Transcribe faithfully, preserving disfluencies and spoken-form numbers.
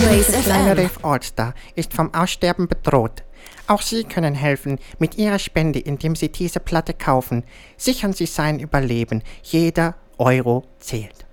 Blaze F Kleine M. Rave Allstar ist vom Aussterben bedroht. Auch Sie können helfen mit Ihrer Spende, indem Sie diese Platte kaufen. Sichern Sie sein Überleben. Jeder Euro zählt.